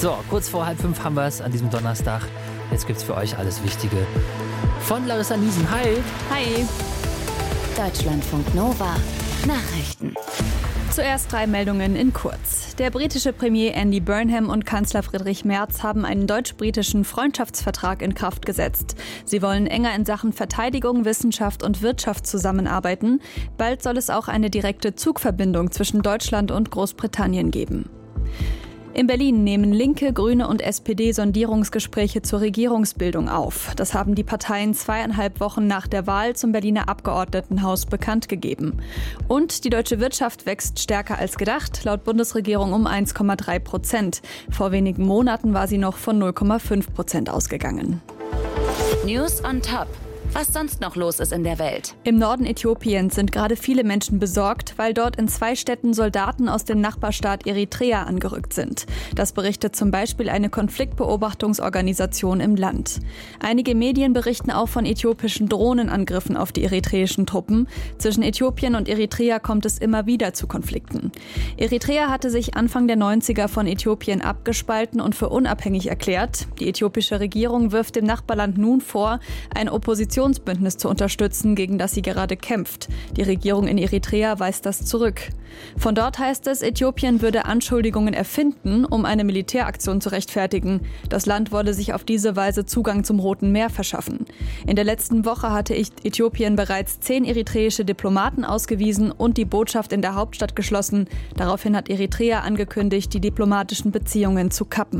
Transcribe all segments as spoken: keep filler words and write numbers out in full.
So, kurz vor halb fünf haben wir es an diesem Donnerstag. Jetzt gibt's für euch alles Wichtige von Larissa Niesen. Hi. Hi. Deutschlandfunk Nova. Nachrichten. Zuerst drei Meldungen in kurz. Der britische Premier Andy Burnham und Kanzler Friedrich Merz haben einen deutsch-britischen Freundschaftsvertrag in Kraft gesetzt. Sie wollen enger in Sachen Verteidigung, Wissenschaft und Wirtschaft zusammenarbeiten. Bald soll es auch eine direkte Zugverbindung zwischen Deutschland und Großbritannien geben. In Berlin nehmen Linke, Grüne und S P D Sondierungsgespräche zur Regierungsbildung auf. Das haben die Parteien zweieinhalb Wochen nach der Wahl zum Berliner Abgeordnetenhaus bekannt gegeben. Und die deutsche Wirtschaft wächst stärker als gedacht, laut Bundesregierung um eins Komma drei Prozent. Vor wenigen Monaten war sie noch von null Komma fünf Prozent ausgegangen. News on Top. Was sonst noch los ist in der Welt. Im Norden Äthiopiens sind gerade viele Menschen besorgt, weil dort in zwei Städten Soldaten aus dem Nachbarstaat Eritrea angerückt sind. Das berichtet zum Beispiel eine Konfliktbeobachtungsorganisation im Land. Einige Medien berichten auch von äthiopischen Drohnenangriffen auf die eritreischen Truppen. Zwischen Äthiopien und Eritrea kommt es immer wieder zu Konflikten. Eritrea hatte sich Anfang der neunziger von Äthiopien abgespalten und für unabhängig erklärt. Die äthiopische Regierung wirft dem Nachbarland nun vor, ein Oppositions Bündnis zu unterstützen, gegen das sie gerade kämpft. Die Regierung in Eritrea weist das zurück. Von dort heißt es, Äthiopien würde Anschuldigungen erfinden, um eine Militäraktion zu rechtfertigen. Das Land wolle sich auf diese Weise Zugang zum Roten Meer verschaffen. In der letzten Woche hatte Äthiopien bereits zehn eritreische Diplomaten ausgewiesen und die Botschaft in der Hauptstadt geschlossen. Daraufhin hat Eritrea angekündigt, die diplomatischen Beziehungen zu kappen.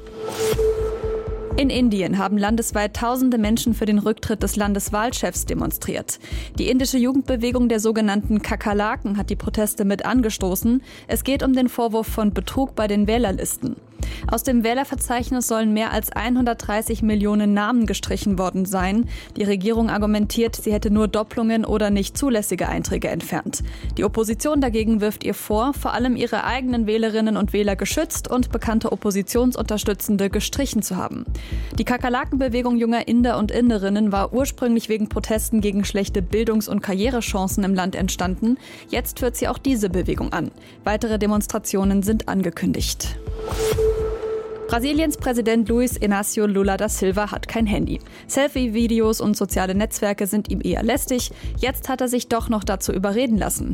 In Indien haben landesweit tausende Menschen für den Rücktritt des Landeswahlchefs demonstriert. Die indische Jugendbewegung der sogenannten Kakerlaken hat die Proteste mit angestoßen. Es geht um den Vorwurf von Betrug bei den Wählerlisten. Aus dem Wählerverzeichnis sollen mehr als hundertdreißig Millionen Namen gestrichen worden sein. Die Regierung argumentiert, sie hätte nur Doppelungen oder nicht zulässige Einträge entfernt. Die Opposition dagegen wirft ihr vor, vor allem ihre eigenen Wählerinnen und Wähler geschützt und bekannte Oppositionsunterstützende gestrichen zu haben. Die Kakerlakenbewegung junger Inder und Inderinnen war ursprünglich wegen Protesten gegen schlechte Bildungs- und Karrierechancen im Land entstanden. Jetzt führt sie auch diese Bewegung an. Weitere Demonstrationen sind angekündigt. Brasiliens Präsident Luiz Inácio Lula da Silva hat kein Handy. Selfie-Videos und soziale Netzwerke sind ihm eher lästig. Jetzt hat er sich doch noch dazu überreden lassen.